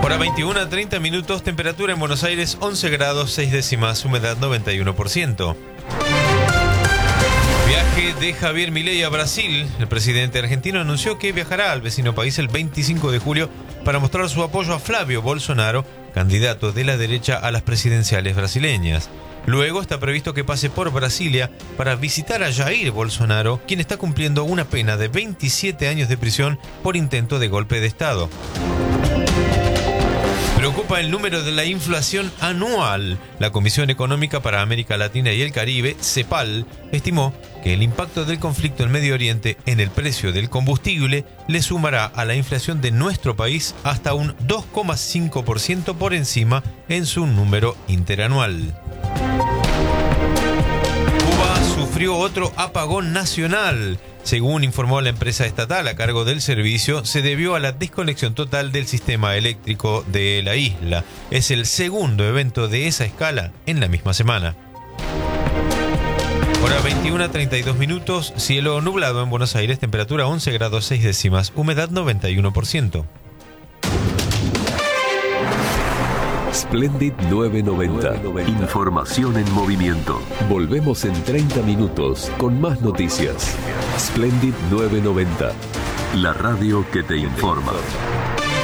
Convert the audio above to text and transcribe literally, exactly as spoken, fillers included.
Hora veintiuno a treinta minutos, temperatura en Buenos Aires once grados seis décimas, humedad noventa y uno por ciento. Viaje de Javier Milei a Brasil. El presidente argentino anunció que viajará al vecino país el veinticinco de julio para mostrar su apoyo a Flávio Bolsonaro, candidato de la derecha a las presidenciales brasileñas. Luego está previsto que pase por Brasilia para visitar a Jair Bolsonaro, quien está cumpliendo una pena de veintisiete años de prisión por intento de golpe de Estado. Preocupa el número de la inflación anual. La Comisión Económica para América Latina y el Caribe, CEPAL, estimó que el impacto del conflicto en Medio Oriente en el precio del combustible le sumará a la inflación de nuestro país hasta un dos coma cinco por ciento por encima en su número interanual. Cuba sufrió otro apagón nacional. Según informó la empresa estatal a cargo del servicio, se debió a la desconexión total del sistema eléctrico de la isla. Es el segundo evento de esa escala en la misma semana. Hora veintiuno a treinta y dos minutos, cielo nublado en Buenos Aires, temperatura once grados seis décimas, humedad noventa y uno por ciento. Splendid novecientos noventa. Información en movimiento. Volvemos en treinta minutos con más noticias. Splendid novecientos noventa. La radio que te informa.